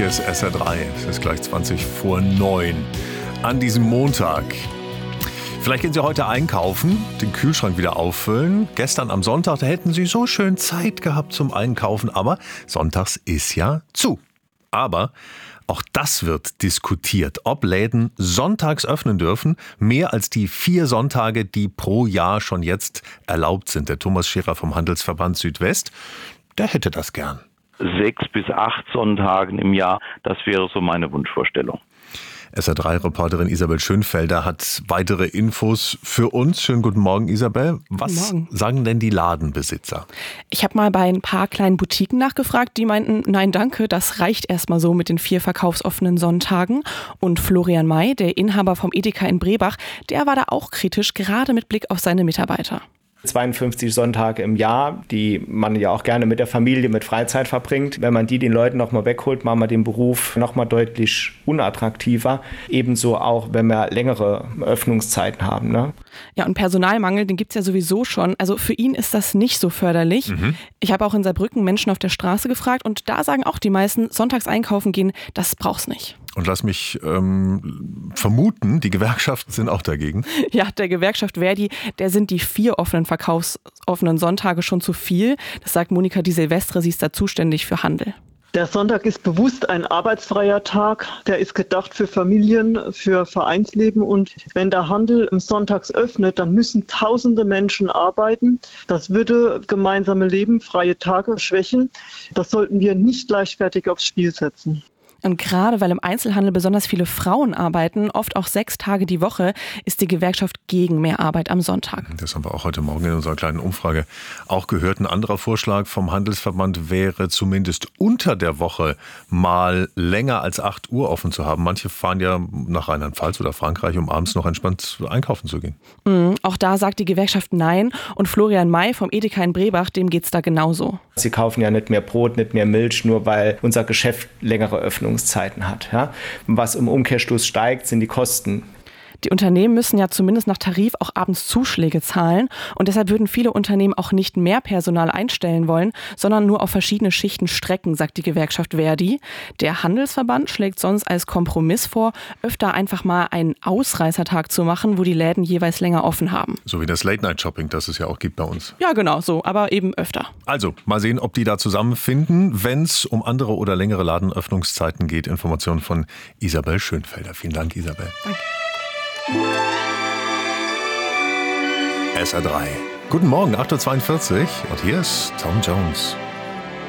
Hier ist SR3. Es ist gleich 20:09 an diesem Montag. Vielleicht gehen Sie heute einkaufen, den Kühlschrank wieder auffüllen. Gestern am Sonntag, da hätten Sie so schön Zeit gehabt zum Einkaufen, aber sonntags ist ja zu. Aber auch das wird diskutiert, ob Läden sonntags öffnen dürfen, mehr als die 4 Sonntage, die pro Jahr schon jetzt erlaubt sind. Der Thomas Scherer vom Handelsverband Südwest, der hätte das gern. 6 bis 8 Sonntagen im Jahr, das wäre so meine Wunschvorstellung. SR3-Reporterin Isabel Schönfelder hat weitere Infos für uns. Schönen guten Morgen, Isabel. Was sagen denn die Ladenbesitzer? Ich habe mal bei ein paar kleinen Boutiquen nachgefragt, die meinten, nein danke, das reicht erstmal so mit den 4 verkaufsoffenen Sonntagen. Und Florian May, der Inhaber vom Edeka in Brebach, der war da auch kritisch, gerade mit Blick auf seine Mitarbeiter. 52 Sonntage im Jahr, die man ja auch gerne mit der Familie, mit Freizeit verbringt. Wenn man die den Leuten nochmal wegholt, machen wir den Beruf nochmal deutlich unattraktiver. Ebenso auch, wenn wir längere Öffnungszeiten haben. Ne? Ja, und Personalmangel, den gibt's ja sowieso schon. Also für ihn ist das nicht so förderlich. Ich habe auch in Saarbrücken Menschen auf der Straße gefragt und da sagen auch die meisten, sonntags einkaufen gehen, das braucht's nicht. Und lass mich vermuten, die Gewerkschaften sind auch dagegen. Ja, der Gewerkschaft Verdi, der sind die 4 verkaufsoffenen Sonntage schon zu viel. Das sagt Monika Di Silvestre, sie ist da zuständig für Handel. Der Sonntag ist bewusst ein arbeitsfreier Tag. Der ist gedacht für Familien, für Vereinsleben. Und wenn der Handel sonntags öffnet, dann müssen tausende Menschen arbeiten. Das würde gemeinsame Leben, freie Tage schwächen. Das sollten wir nicht leichtfertig aufs Spiel setzen. Und gerade weil im Einzelhandel besonders viele Frauen arbeiten, oft auch 6 Tage die Woche, ist die Gewerkschaft gegen mehr Arbeit am Sonntag. Das haben wir auch heute Morgen in unserer kleinen Umfrage auch gehört. Ein anderer Vorschlag vom Handelsverband wäre zumindest unter der Woche mal länger als 8 Uhr offen zu haben. Manche fahren ja nach Rheinland-Pfalz oder Frankreich, um abends noch entspannt einkaufen zu gehen. Auch da sagt die Gewerkschaft nein. Und Florian May vom Edeka in Brebach, dem geht's da genauso. Sie kaufen ja nicht mehr Brot, nicht mehr Milch, nur weil unser Geschäft längere Öffnungszeiten hat. Ja? Was im Umkehrschluss steigt, sind die Kosten. Die Unternehmen müssen ja zumindest nach Tarif auch abends Zuschläge zahlen. Und deshalb würden viele Unternehmen auch nicht mehr Personal einstellen wollen, sondern nur auf verschiedene Schichten strecken, sagt die Gewerkschaft Verdi. Der Handelsverband schlägt sonst als Kompromiss vor, öfter einfach mal einen Ausreißertag zu machen, wo die Läden jeweils länger offen haben. So wie das Late-Night-Shopping, das es ja auch gibt bei uns. Ja, genau so, aber eben öfter. Also, mal sehen, ob die da zusammenfinden, wenn es um andere oder längere Ladenöffnungszeiten geht. Informationen von Isabel Schönfelder. Vielen Dank, Isabel. Danke. SR3. Guten Morgen, 8:42 Uhr und hier ist Tom Jones.